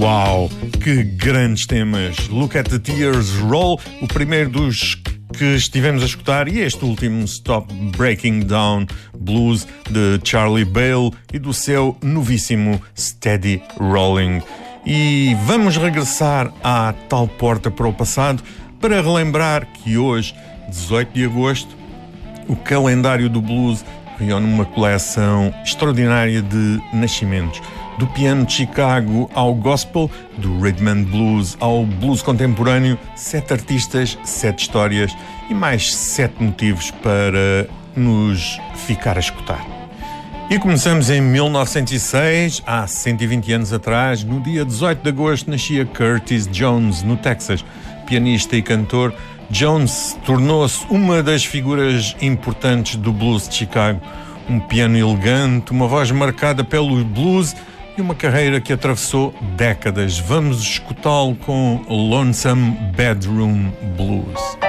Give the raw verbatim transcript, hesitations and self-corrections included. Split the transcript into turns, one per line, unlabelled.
Uau, que grandes temas! Look at the Tears Roll, o primeiro dos que estivemos a escutar, e este último, Stop Breaking Down Blues, de Charlie Bale e do seu novíssimo Steady Rolling. E vamos regressar à tal porta para o passado para relembrar que hoje, dezoito de agosto, o calendário do blues reúne uma coleção extraordinária de nascimentos. Do piano de Chicago ao gospel, do rhythm and blues ao blues contemporâneo, sete artistas, sete histórias e mais sete motivos para nos ficar a escutar. E começamos em mil novecentos e seis, há cento e vinte anos atrás. No dia dezoito de agosto nascia Curtis Jones, no Texas. Pianista e cantor, Jones tornou-se uma das figuras importantes do blues de Chicago. Um piano elegante, uma voz marcada pelo blues e uma carreira que atravessou décadas. Vamos escutá-lo com Lonesome Bedroom Blues.